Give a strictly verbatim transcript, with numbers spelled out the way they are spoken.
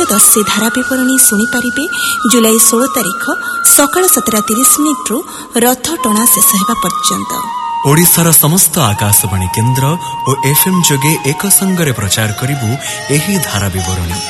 ପରିଚ୍ଛେଦ ସେ ଧାରା ବିବରଣୀ ଶୁଣିପାରିବେ ଜୁଲାଇ ଷୋହଳ ତାରିଖ ସକାଳ ସାତଟା ତିରିଶ ମିନିଟ୍ରୁ ରଥ ଟଣା ଶେଷ ହେବା ପର୍ଯ୍ୟନ୍ତ। ଓଡ଼ିଶାର ସମସ୍ତ ଆକାଶବାଣୀ କେନ୍ଦ୍ର ଓ ଏଫ୍ଏମ୍ ଯୋଗେ ଏକ ସଙ୍ଗରେ ପ୍ରଚାର କରିବୁ ଏହି ଧାରା ବିବରଣୀ।